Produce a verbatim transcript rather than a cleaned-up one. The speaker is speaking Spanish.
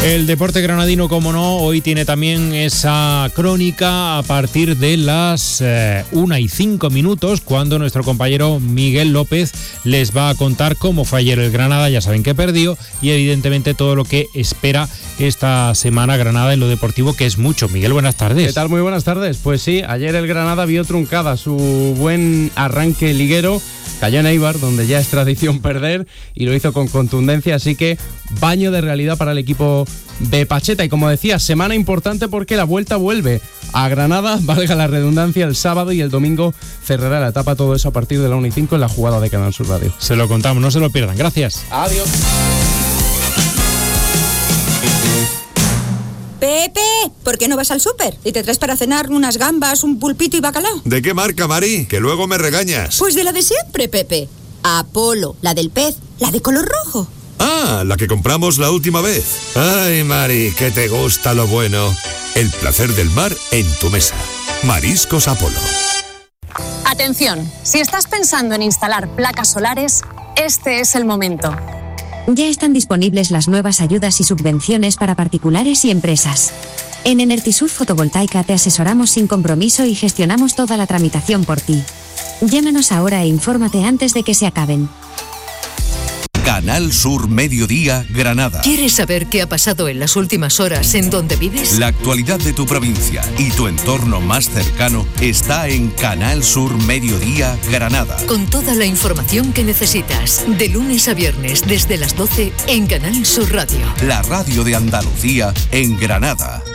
El deporte granadino, como no, hoy tiene también esa crónica a partir de las eh, una y cinco minutos, cuando nuestro compañero Miguel López les va a contar cómo fue ayer el Granada. Ya saben que perdió, y evidentemente todo lo que espera esta semana Granada en lo deportivo, que es mucho. Miguel, buenas tardes. ¿Qué tal? Muy buenas tardes. Pues sí, ayer el Granada vio truncada su buen arranque liguero. Cayó en Eibar, donde ya es tradición perder, y lo hizo con contundencia, así que baño de realidad para el equipo de Pacheta. Y como decía, semana importante porque la vuelta vuelve a Granada, valga la redundancia, el sábado, y el domingo cerrará la etapa. Todo eso a partir de la una y cinco en la jugada de Canal Sur Radio. Se lo contamos, no se lo pierdan. Gracias. Adiós. Pepe, ¿por qué no vas al súper y te traes para cenar unas gambas, un pulpito y bacalao? ¿De qué marca, Mari? Que luego me regañas. Pues de la de siempre, Pepe. Apolo, la del pez, la de color rojo. Ah, la que compramos la última vez. Ay, Mari, que te gusta lo bueno. El placer del mar en tu mesa. Mariscos Apolo. Atención, si estás pensando en instalar placas solares, este es el momento. Ya están disponibles las nuevas ayudas y subvenciones para particulares y empresas. En Enertisur Fotovoltaica te asesoramos sin compromiso y gestionamos toda la tramitación por ti. Llámanos ahora e infórmate antes de que se acaben. Canal Sur Mediodía, Granada. ¿Quieres saber qué ha pasado en las últimas horas en donde vives? La actualidad de tu provincia y tu entorno más cercano está en Canal Sur Mediodía, Granada. Con toda la información que necesitas, de lunes a viernes desde las doce en Canal Sur Radio. La radio de Andalucía en Granada.